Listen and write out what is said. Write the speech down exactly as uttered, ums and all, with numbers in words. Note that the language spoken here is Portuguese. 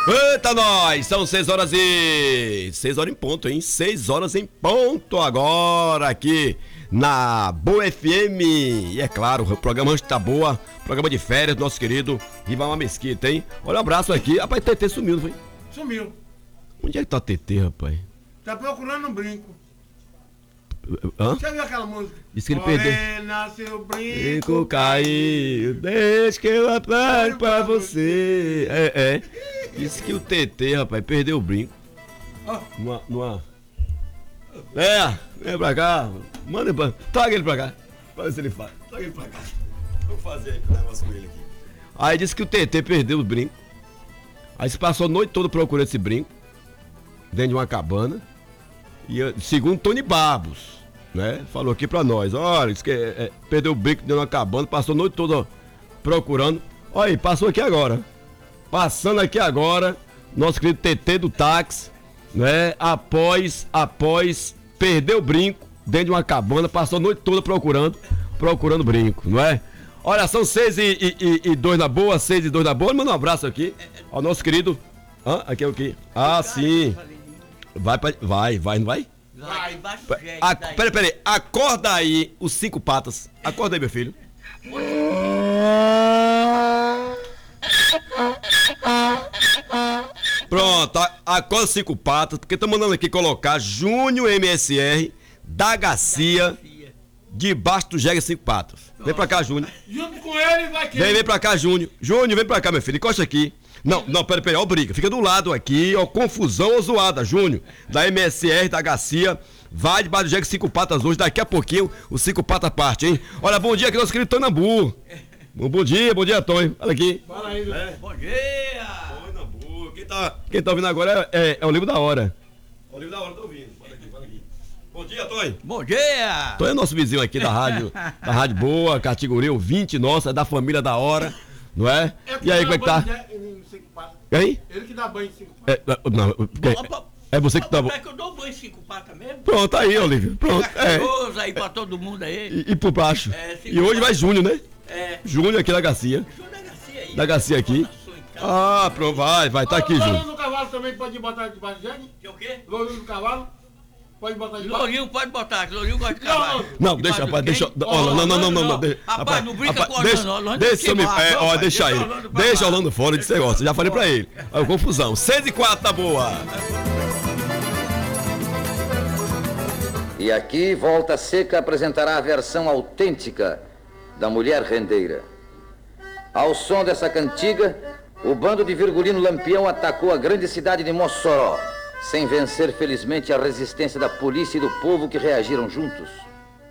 Eita, nós! São seis horas e... seis horas em ponto, hein? Seis horas em ponto agora aqui na Boa F M. E é claro, o programa Antes tá Boa, programa de férias do nosso querido Rival Mesquita, hein? Olha um abraço aqui. Rapaz, T T sumiu, não foi? Sumiu. Onde é que tá T T, rapaz? Tá procurando um brinco. Hã? Você viu aquela música? Disse que ele perdeu. Morena, seu brinco, Brinco caiu, deixa que eu atraio pra você. É, é. Disse que o T T, rapaz, perdeu o brinco. Ó. Numa, numa... É, vem pra cá. Manda pra... Traga ele pra cá. Pra ver se ele faz. Traga ele pra cá. Vou fazer um negócio com ele aqui. Aí disse que o T T perdeu o brinco. Aí se passou a noite toda procurando esse brinco. Dentro de uma cabana. E segundo Tony Barbos, né? Falou aqui pra nós. Olha, disse que é, é, perdeu o brinco dentro de uma cabana. Passou a noite toda procurando. Olha aí, passou aqui agora. Passando aqui agora. Nosso querido T T do táxi. Né? Após, após perder o brinco dentro de uma cabana, passou a noite toda procurando, procurando brinco, não é? Olha, são seis e, e, e dois na boa, seis e dois na boa. Manda um abraço aqui ao nosso querido. Hã? Aqui é o quê? Ah, sim. Vai, pra, vai, vai, não vai? Vai, vai. A, peraí, peraí, acorda aí os cinco patas. Acorda aí, meu filho. Pronto, acorda os cinco patas, porque estão mandando aqui colocar Júnior M S R da Garcia debaixo do Jegue Cinco Patas. Vem pra cá, Júnior. Junto com ele vai que. Vem, vem pra cá, Júnior. Júnior, vem pra cá, meu filho. Encosta aqui. Não, não, peraí, peraí, ó, briga. Fica do lado aqui, ó, confusão ou zoada, Júnior. Da M S R, da Garcia. Vai debaixo do Jegue Cinco Patas hoje. Daqui a pouquinho, o Cinco Patas parte, hein? Olha, bom dia aqui, nosso querido Tonambu. Bom dia, bom dia, Tonho. Olha aqui. Fala aí, é. Bom dia! Tonambu. Quem tá, quem tá ouvindo agora é, é, é o Livro da Hora. É o Livro da Hora, tá ouvindo. Fala aqui, fala aqui. Bom dia, Tonho. Bom dia! Tonho é nosso vizinho aqui da rádio, da Rádio Boa, categoria ouvinte nossa, é da família da Hora, não é? E aí, como é que tá? E aí? Ele que dá banho em cinco patas. É, não, é, é você que tá bom. É que eu dou banho em cinco patas mesmo? Pronto, aí, Olívio. Pronto. É. Aí pra todo mundo aí. E, e por baixo. É, e hoje vai Júnior, né? É. Júnior aqui da Garcia. Júnior da Garcia aí. Da Garcia aqui. Ah, pronto, vai, vai, tá aqui, Lourinho Júnior. do cavalo também pode botar debaixo do jegue? Que o quê? Lourinho do cavalo? Pode botar debaixo? Lourinho pode botar, que Lourinho gosta de cavalo. Não, deixa, rapaz, deixa. Ó, não, não, não, não, não. deixa- Rapaz, não brinca com o deixa, Orlando, não. deixa, me, é, ó, Rapaz, deixa deixa ele. o Orlando pra Deixa o lá. Orlando fora desse negócio. Já falei pra ele. Olha, confusão. seis e quatro, tá boa. E aqui Volta Seca apresentará a versão autêntica da Mulher Rendeira. Ao som dessa cantiga, o bando de Virgulino Lampião atacou a grande cidade de Mossoró, sem vencer felizmente a resistência da polícia e do povo que reagiram juntos.